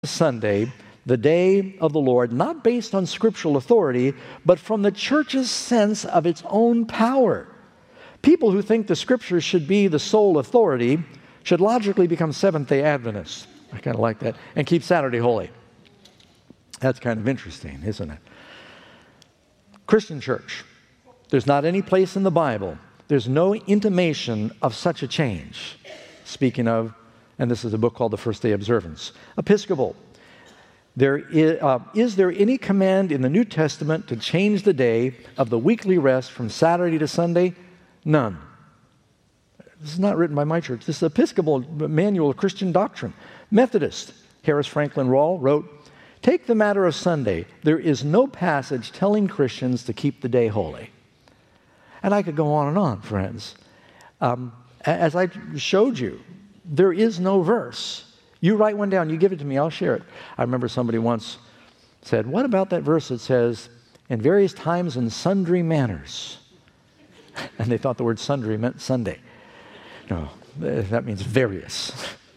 Sunday, the day of the Lord, not based on scriptural authority, but from the church's sense of its own power. People who think the scriptures should be the sole authority should logically become Seventh-day Adventists. I kind of like that. And keep Saturday holy. That's kind of interesting, isn't it? Christian church. There's not any place in the Bible. There's no intimation of such a change. Speaking of, and this is a book called The First Day Observance. Episcopal. Is there any command in the New Testament to change the day of the weekly rest from Saturday to Sunday? None. This is not written by my church. This is Episcopal Manual of Christian Doctrine. Methodist, Harris Franklin Rawle wrote, "Take the matter of Sunday. There is no passage telling Christians to keep the day holy." And I could go on, friends. As I showed you, there is no verse. You write one down, you give it to me, I'll share it. I remember somebody once said, "What about that verse that says, 'in various times and sundry manners'?" And they thought the word sundry meant Sunday. No, that means various.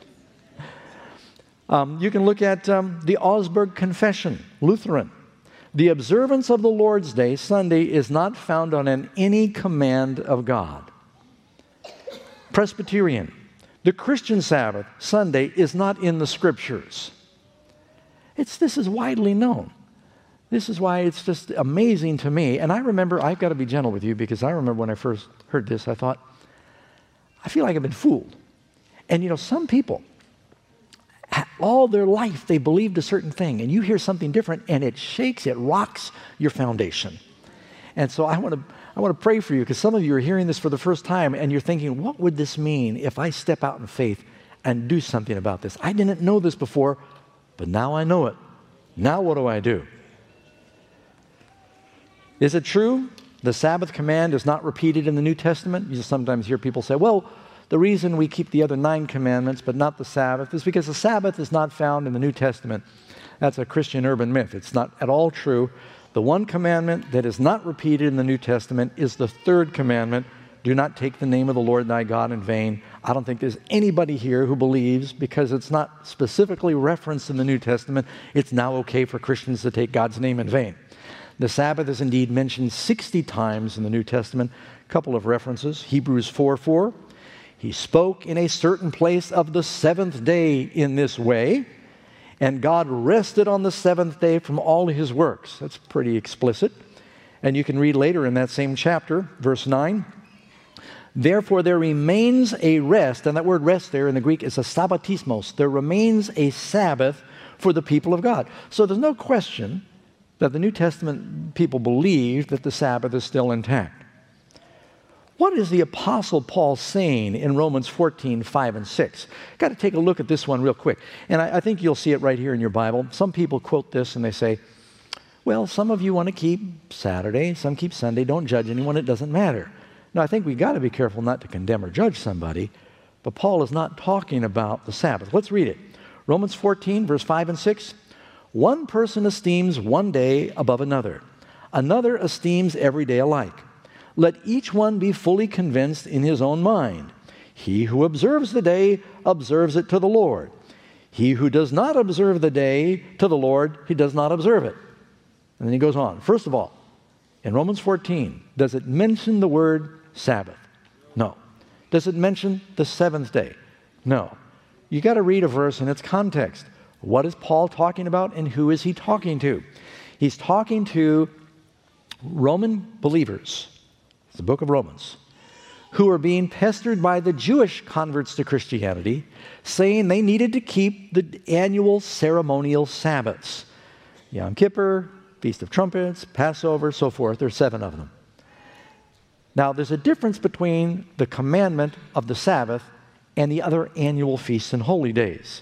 You can look at the Augsburg Confession, Lutheran. The observance of the Lord's Day, Sunday, is not found on any command of God. Presbyterian. The Christian Sabbath, Sunday, is not in the Scriptures. This is widely known. This is why it's just amazing to me. And I remember, I've got to be gentle with you, because I remember when I first heard this, I thought, I feel like I've been fooled. And you know, some people, all their life, they believed a certain thing, and you hear something different, and it shakes, it rocks your foundation. And so I want to pray for you, because some of you are hearing this for the first time, and you're thinking, what would this mean if I step out in faith and do something about this? I didn't know this before, but now I know it. Now what do I do? Is it true the Sabbath command is not repeated in the New Testament? You sometimes hear people say, well, the reason we keep the other 9 commandments but not the Sabbath is because the Sabbath is not found in the New Testament. That's a Christian urban myth. It's not at all true. The one commandment that is not repeated in the New Testament is the 3rd commandment. Do not take the name of the Lord thy God in vain. I don't think there's anybody here who believes, because it's not specifically referenced in the New Testament, it's now okay for Christians to take God's name in vain. The Sabbath is indeed mentioned 60 times in the New Testament. A couple of references. Hebrews 4:4. He spoke in a certain place of the 7th day in this way, and God rested on the 7th day from all his works. That's pretty explicit. And you can read later in that same chapter, verse 9. Therefore there remains a rest, and that word rest there in the Greek is a sabbatismos. There remains a Sabbath for the people of God. So there's no question that the New Testament people believe that the Sabbath is still intact. What is the Apostle Paul saying in Romans 14:5 and 6? Got to take a look at this one real quick. And I think you'll see it right here in your Bible. Some people quote this and they say, well, some of you want to keep Saturday, some keep Sunday. Don't judge anyone. It doesn't matter. Now, I think we've got to be careful not to condemn or judge somebody, but Paul is not talking about the Sabbath. Let's read it. Romans 14, verse 5 and 6. One person esteems one day above another. Another esteems every day alike. Let each one be fully convinced in his own mind. He who observes the day observes it to the Lord. He who does not observe the day to the Lord, he does not observe it. And then he goes on. First of all, in Romans 14, does it mention the word Sabbath? No. Does it mention the 7th day? No. You got to read a verse in its context. What is Paul talking about, and who is he talking to? He's talking to Roman believers. It's the book of Romans, who are being pestered by the Jewish converts to Christianity, saying they needed to keep the annual ceremonial Sabbaths. Yom Kippur, Feast of Trumpets, Passover, so forth. There's 7 of them. Now, there's a difference between the commandment of the Sabbath and the other annual feasts and holy days.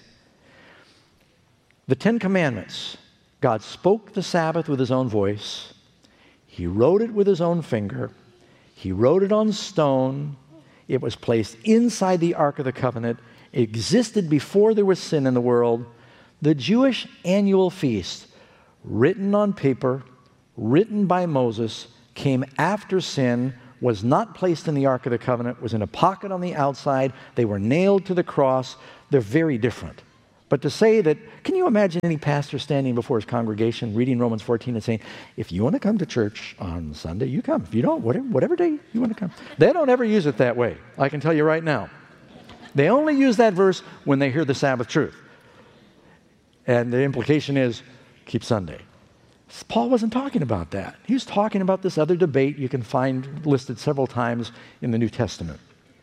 The 10 Commandments, God spoke the Sabbath with his own voice. He wrote it with his own finger. He wrote it on stone. It was placed inside the Ark of the Covenant. It existed before there was sin in the world. The Jewish annual feast, written on paper, written by Moses, came after sin, was not placed in the Ark of the Covenant, was in a pocket on the outside. They were nailed to the cross. They're very different. But to say that, can you imagine any pastor standing before his congregation reading Romans 14 and saying, if you want to come to church on Sunday, you come. If you don't, whatever day you want to come. They don't ever use it that way. I can tell you right now. They only use that verse when they hear the Sabbath truth. And the implication is, keep Sunday. Paul wasn't talking about that. He was talking about this other debate you can find listed several times in the New Testament.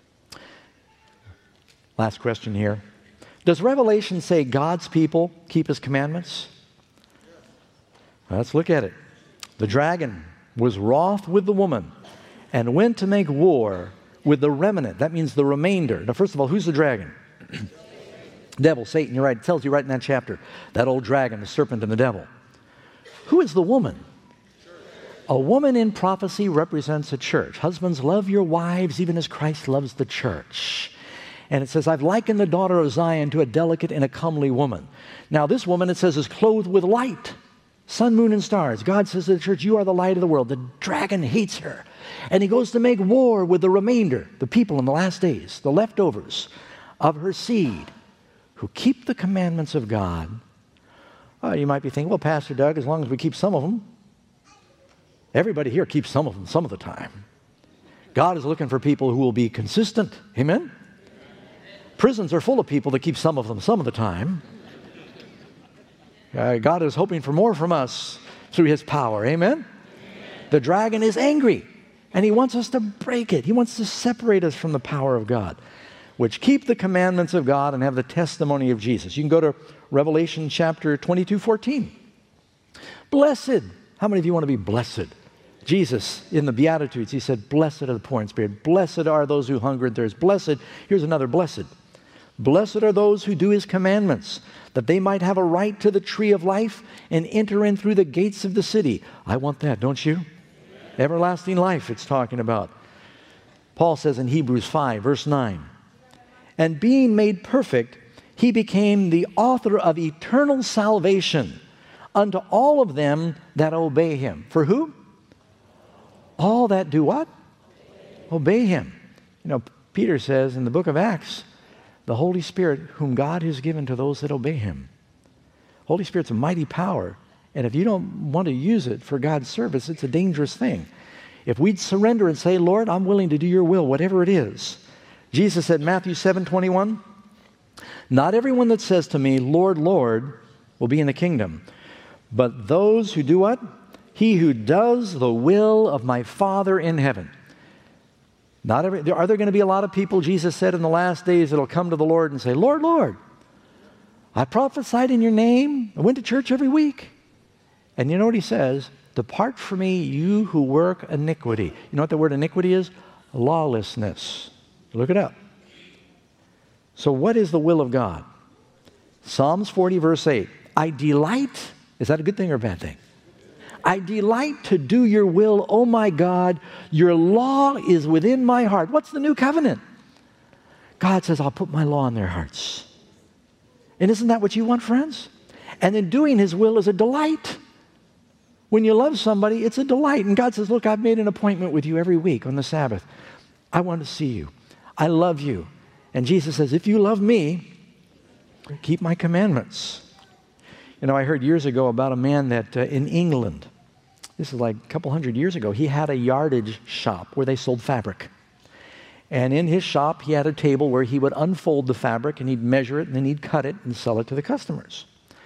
Last question here. Does Revelation say God's people keep his commandments? Let's look at it. The dragon was wroth with the woman and went to make war with the remnant. That means the remainder. Now, first of all, who's the dragon? Devil, Satan, you're right. It tells you right in that chapter. That old dragon, the serpent and the devil. Who is the woman? A woman in prophecy represents a church. Husbands, love your wives even as Christ loves the church. And it says, I've likened the daughter of Zion to a delicate and a comely woman. Now, this woman, it says, is clothed with light, sun, moon, and stars. God says to the church, you are the light of the world. The dragon hates her. And he goes to make war with the remainder, the people in the last days, the leftovers of her seed, who keep the commandments of God. You might be thinking, well, Pastor Doug, as long as we keep some of them, everybody here keeps some of them some of the time. God is looking for people who will be consistent. Amen? Prisons are full of people that keep some of them some of the time. God is hoping for more from us through his power. Amen? The dragon is angry, and he wants us to break it. He wants to separate us from the power of God, which keep the commandments of God and have the testimony of Jesus. You can go to Revelation chapter 22:14. Blessed. How many of you want to be blessed? Jesus, in the Beatitudes, he said, blessed are the poor in spirit. Blessed are those who hunger and thirst. Blessed, here's another blessed. Blessed are those who do his commandments, that they might have a right to the tree of life and enter in through the gates of the city. I want that, don't you? Everlasting life it's talking about. Paul says in Hebrews 5, verse 9, and being made perfect, he became the author of eternal salvation unto all of them that obey him. For who? All that do what? Obey him. You know, Peter says in the book of Acts, the Holy Spirit whom God has given to those that obey him. Holy Spirit's a mighty power, and if you don't want to use it for God's service, it's a dangerous thing. If we'd surrender and say, Lord, I'm willing to do your will, whatever it is. Jesus said in Matthew 7:21, not everyone that says to me, Lord, Lord, will be in the kingdom, but those who do what? He who does the will of my Father in heaven. Are there going to be a lot of people, Jesus said, in the last days that will come to the Lord and say, Lord, Lord, I prophesied in your name. I went to church every week. And you know what he says? Depart from me, you who work iniquity. You know what the word iniquity is? Lawlessness. Look it up. So what is the will of God? Psalms 40, verse 8. I delight. Is that a good thing or a bad thing? I delight to do your will, oh my God. Your law is within my heart. What's the new covenant? God says, I'll put my law in their hearts. And isn't that what you want, friends? And then doing his will is a delight. When you love somebody, it's a delight. And God says, look, I've made an appointment with you every week on the Sabbath. I want to see you. I love you. And Jesus says, if you love me, keep my commandments. You know, I heard years ago about a man that in England, this is like a couple hundred years ago, he had a yardage shop where they sold fabric. And in his shop, he had a table where he would unfold the fabric and he'd measure it and then he'd cut it and sell it to the customers.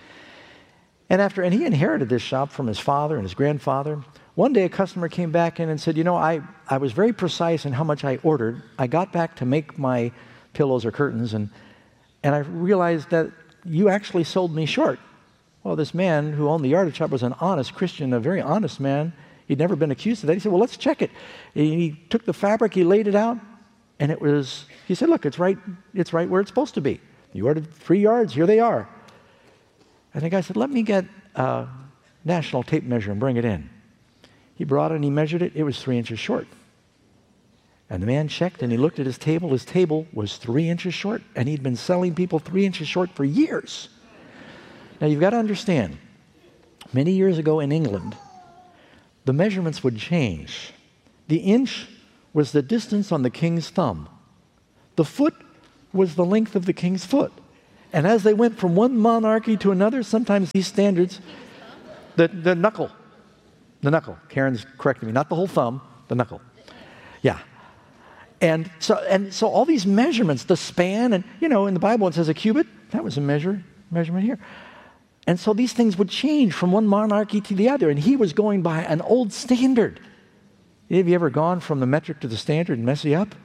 And he inherited this shop from his father and his grandfather. One day a customer came back in and said, you know, I was very precise in how much I ordered. I got back to make my pillows or curtains and I realized that you actually sold me short. Well, this man who owned the yardage shop was an honest Christian, a very honest man. He'd never been accused of that. He said, well, let's check it. He took the fabric, he laid it out, and he said, look, it's right where it's supposed to be. You ordered 3 yards, here they are. And the guy said, let me get a national tape measure and bring it in. He brought it and he measured it. It was 3 inches short. And the man checked and he looked at his table. His table was 3 inches short, and he'd been selling people 3 inches short for years. Now, you've got to understand, many years ago in England, the measurements would change. The inch was the distance on the king's thumb. The foot was the length of the king's foot. And as they went from one monarchy to another, sometimes these standards, the knuckle, Karen's correcting me, not the whole thumb, the knuckle. Yeah. And so all these measurements, the span, and in the Bible it says a cubit, that was a measurement here. And so these things would change from one monarchy to the other, and he was going by an old standard. Have you ever gone from the metric to the standard and mess you up?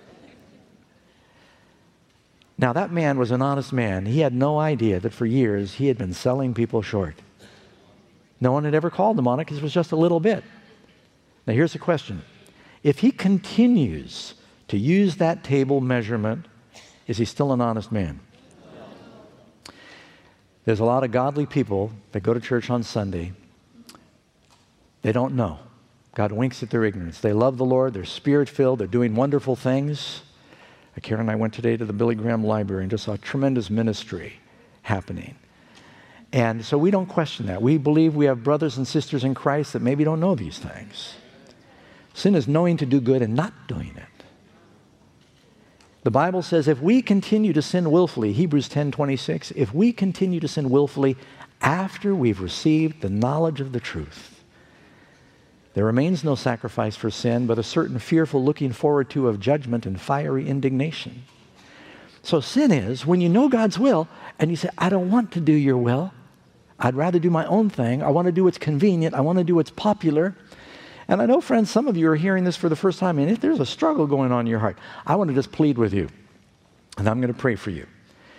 Now, that man was an honest man. He had no idea that for years he had been selling people short. No one had ever called him on it because it was just a little bit. Now, here's the question. If he continues to use that table measurement, is he still an honest man? There's a lot of godly people that go to church on Sunday. They don't know. God winks at their ignorance. They love the Lord. They're spirit-filled. They're doing wonderful things. Karen and I went today to the Billy Graham Library and just saw tremendous ministry happening. And so we don't question that. We believe we have brothers and sisters in Christ that maybe don't know these things. Sin is knowing to do good and not doing it. The Bible says if we continue to sin willfully, Hebrews 10:26, if we continue to sin willfully after we've received the knowledge of the truth, there remains no sacrifice for sin, but a certain fearful looking forward to of judgment and fiery indignation. So sin is when you know God's will and you say, I don't want to do your will. I'd rather do my own thing. I want to do what's convenient. I want to do what's popular. And I know, friends, some of you are hearing this for the first time, and if there's a struggle going on in your heart, I want to just plead with you, and I'm going to pray for you.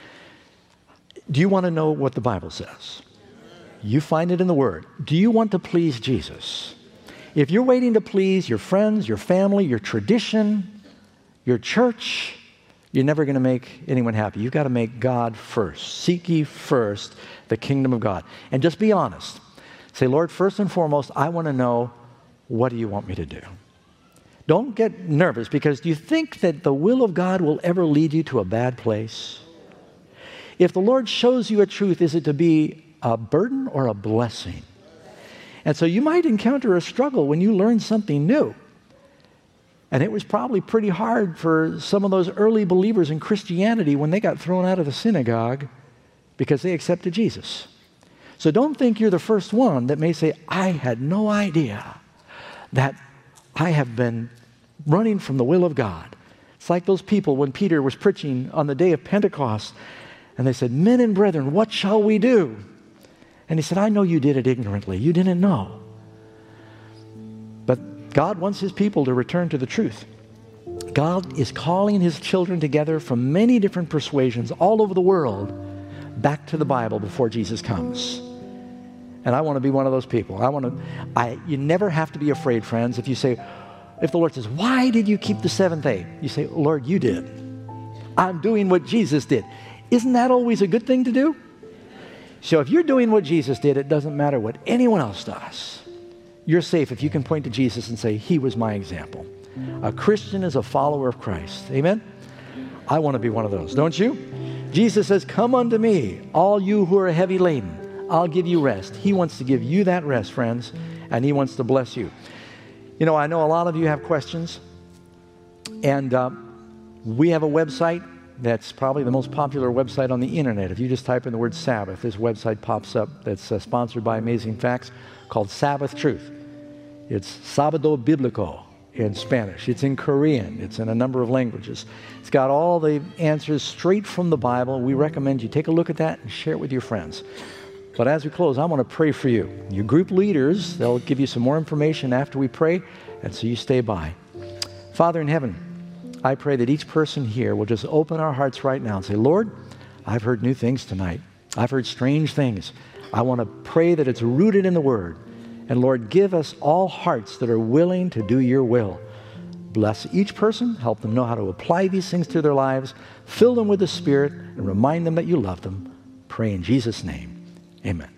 Do you want to know what the Bible says? You find it in the Word. Do you want to please Jesus? If you're waiting to please your friends, your family, your tradition, your church, you're never going to make anyone happy. You've got to make God first. Seek ye first the kingdom of God. And just be honest. Say, Lord, first and foremost, I want to know, what do you want me to do? Don't get nervous, because do you think that the will of God will ever lead you to a bad place? If the Lord shows you a truth, is it to be a burden or a blessing? And so you might encounter a struggle when you learn something new. And it was probably pretty hard for some of those early believers in Christianity when they got thrown out of the synagogue because they accepted Jesus. So don't think you're the first one that may say, I had no idea that I have been running from the will of God. It's like those people when Peter was preaching on the day of Pentecost, and they said, men and brethren, what shall we do? And he said, I know you did it ignorantly. You didn't know. But God wants his people to return to the truth. God is calling his children together from many different persuasions all over the world back to the Bible before Jesus comes. And I want to be one of those people. You never have to be afraid, friends. If the Lord says, why did you keep the seventh day? You say, Lord, you did. I'm doing what Jesus did. Isn't that always a good thing to do? So if you're doing what Jesus did, it doesn't matter what anyone else does. You're safe if you can point to Jesus and say, he was my example. A Christian is a follower of Christ. Amen? I want to be one of those, don't you? Jesus says, come unto me, all you who are heavy laden. I'll give you rest. He wants to give you that rest, friends, and he wants to bless you. I know a lot of you have questions, and we have a website that's probably the most popular website on the internet. If you just type in the word Sabbath, this website pops up that's sponsored by Amazing Facts, called Sabbath Truth. It's Sábado Bíblico in Spanish. It's in Korean. It's in a number of languages. It's got all the answers straight from the Bible. We recommend you take a look at that and share it with your friends. But as we close, I want to pray for you. Your group leaders, they'll give you some more information after we pray, and so you stay by. Father in heaven, I pray that each person here will just open our hearts right now and say, Lord, I've heard new things tonight. I've heard strange things. I want to pray that it's rooted in the Word. And Lord, give us all hearts that are willing to do your will. Bless each person. Help them know how to apply these things to their lives. Fill them with the Spirit and remind them that you love them. Pray in Jesus' name. Amen.